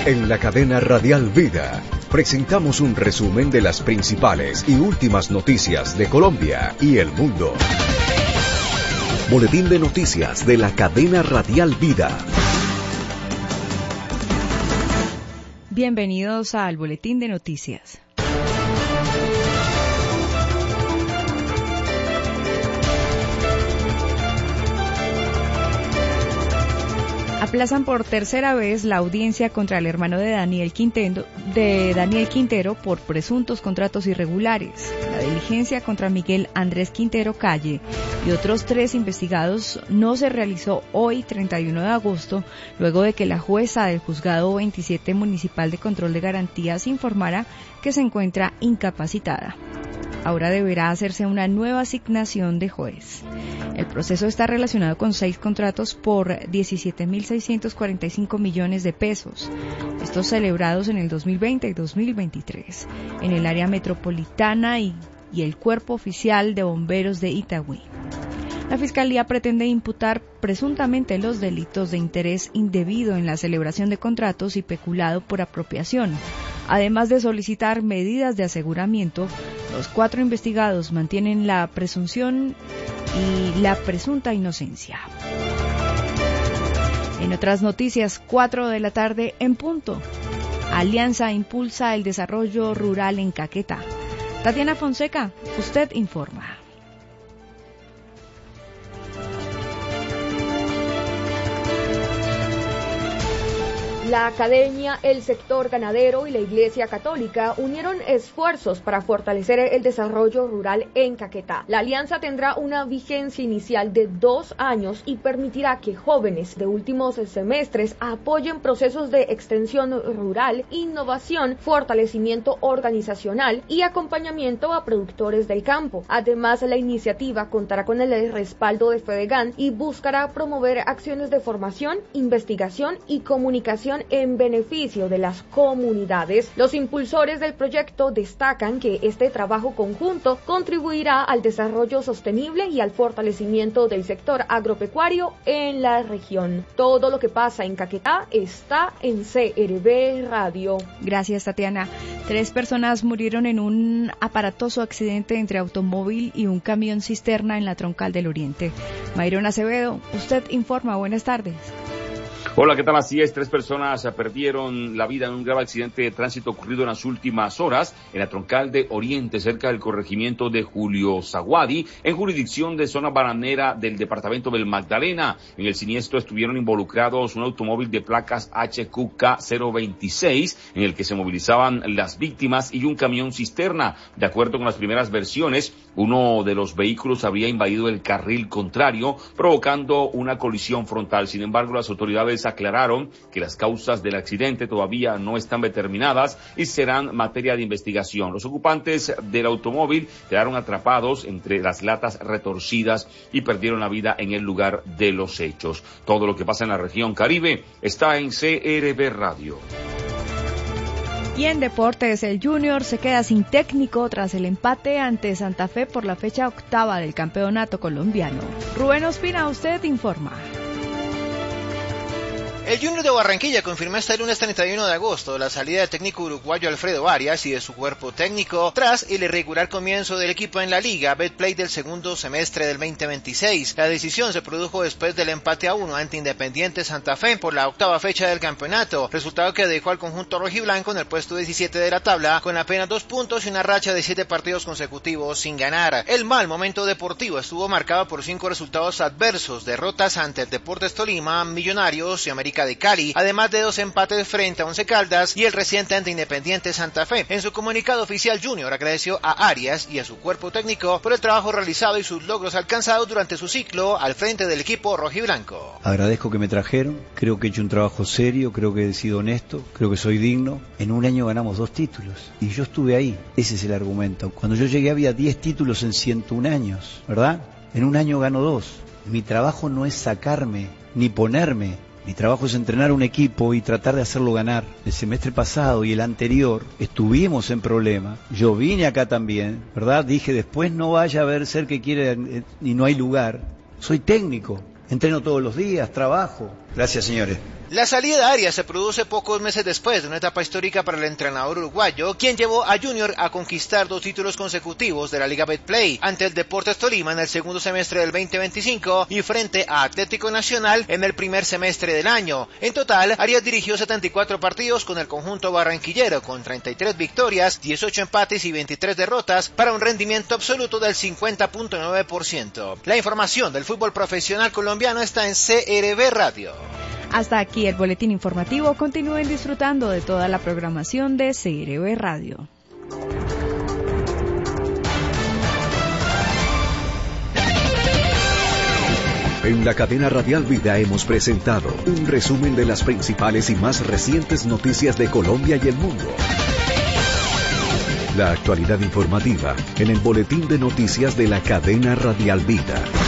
En la cadena Radial Vida presentamos un resumen de las principales y últimas noticias de Colombia y el mundo. Boletín de noticias de la cadena Radial Vida. Bienvenidos al Boletín de Noticias. Aplazan por tercera vez la audiencia contra el hermano de Daniel Quintero por presuntos contratos irregulares. La diligencia contra Miguel Andrés Quintero Calle y otros 3 investigados no se realizó hoy, 31 de agosto, luego de que la jueza del Juzgado 27 Municipal de Control de Garantías informara que se encuentra incapacitada. Ahora deberá hacerse una nueva asignación de juez. El proceso está relacionado con 6 contratos por 17.645 millones de pesos, estos celebrados en el 2020 y 2023, en el área metropolitana y el Cuerpo Oficial de Bomberos de Itagüí. La Fiscalía pretende imputar presuntamente los delitos de interés indebido en la celebración de contratos y peculado por apropiación. Además de solicitar medidas de aseguramiento, los 4 investigados mantienen la presunción y la presunta inocencia. En otras noticias, 4 de la tarde en punto. Alianza impulsa el desarrollo rural en Caquetá. Tatiana Fonseca, usted informa. La academia, el sector ganadero y la Iglesia Católica unieron esfuerzos para fortalecer el desarrollo rural en Caquetá. La alianza tendrá una vigencia inicial de 2 años y permitirá que jóvenes de últimos semestres apoyen procesos de extensión rural, innovación, fortalecimiento organizacional y acompañamiento a productores del campo. Además, la iniciativa contará con el respaldo de Fedegan y buscará promover acciones de formación, investigación y comunicación en beneficio de las comunidades. Los impulsores del proyecto destacan que este trabajo conjunto contribuirá al desarrollo sostenible y al fortalecimiento del sector agropecuario en la región. Todo lo que pasa en Caquetá está en CRB Radio. Gracias, Tatiana. 3 personas murieron en un aparatoso accidente entre automóvil y un camión cisterna en la Troncal del Oriente. Mayron Acevedo, usted informa. Buenas tardes. Hola, ¿qué tal? Así es, 3 personas perdieron la vida en un grave accidente de tránsito ocurrido en las últimas horas en la Troncal de Oriente, cerca del corregimiento de Julio Zaguadi, en jurisdicción de zona bananera del departamento del Magdalena. En el siniestro estuvieron involucrados un automóvil de placas HQK 026, en el que se movilizaban las víctimas, y un camión cisterna. De acuerdo con las primeras versiones, uno de los vehículos habría invadido el carril contrario, provocando una colisión frontal. Sin embargo, las autoridades aclararon que las causas del accidente todavía no están determinadas y serán materia de investigación. Los ocupantes del automóvil quedaron atrapados entre las latas retorcidas y perdieron la vida en el lugar de los hechos. Todo lo que pasa en la región Caribe está en CRB Radio. Y en deportes, el Junior se queda sin técnico tras el empate ante Santa Fe por la fecha 8ª del campeonato colombiano. Rubén Ospina, usted informa. El Junior de Barranquilla confirmó este lunes 31 de agosto la salida del técnico uruguayo Alfredo Arias y de su cuerpo técnico tras el irregular comienzo del equipo en la Liga Betplay del segundo semestre del 2026. La decisión se produjo después del empate a 1 ante Independiente Santa Fe por la 8ª fecha del campeonato, resultado que dejó al conjunto rojiblanco en el puesto 17 de la tabla con apenas 2 puntos y una racha de 7 partidos consecutivos sin ganar. El mal momento deportivo estuvo marcado por 5 resultados adversos, derrotas ante el Deportes Tolima, Millonarios y América de Cali, además de 2 empates frente a Once Caldas y el reciente ante Independiente Santa Fe. En su comunicado oficial, Junior agradeció a Arias y a su cuerpo técnico por el trabajo realizado y sus logros alcanzados durante su ciclo al frente del equipo rojiblanco. Agradezco que me trajeron, creo que he hecho un trabajo serio, creo que he sido honesto, creo que soy digno. En un año ganamos 2 títulos y yo estuve ahí, ese es el argumento. Cuando yo llegué había 10 títulos en 101 años, ¿verdad? En un año gano 2. Mi trabajo no es sacarme ni ponerme. Mi trabajo es entrenar un equipo y tratar de hacerlo ganar. El semestre pasado y el anterior estuvimos en problema. Yo vine acá también, ¿verdad? Dije, después no vaya a ver ser que quiere y no hay lugar. Soy técnico, entreno todos los días, trabajo. Gracias, señores. La salida de Arias se produce pocos meses después de una etapa histórica para el entrenador uruguayo, quien llevó a Junior a conquistar 2 títulos consecutivos de la Liga Betplay, ante el Deportes Tolima en el segundo semestre del 2025 y frente a Atlético Nacional en el primer semestre del año. En total, Arias dirigió 74 partidos con el conjunto barranquillero, con 33 victorias, 18 empates y 23 derrotas, para un rendimiento absoluto del 50.9%. La información del fútbol profesional colombiano está en CRB Radio. Hasta aquí el boletín informativo. Continúen disfrutando de toda la programación de CRB Radio. En la cadena Radial Vida hemos presentado un resumen de las principales y más recientes noticias de Colombia y el mundo. La actualidad informativa en el boletín de noticias de la cadena Radial Vida.